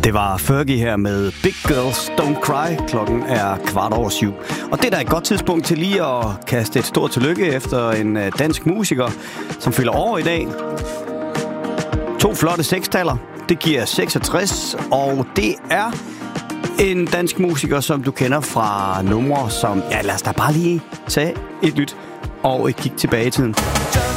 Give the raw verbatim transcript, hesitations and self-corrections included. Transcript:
Det var Fergie her med Big Girls Don't Cry. Klokken er kvart over syv. Og det er da et godt tidspunkt til lige at kaste et stort tillykke efter en dansk musiker, som fylder år i dag. To flotte sekstaller. Det giver seksogtres, og det er en dansk musiker, som du kender fra numre som... Ja, lad os da bare lige tage et lyt og et kig tilbage i tiden.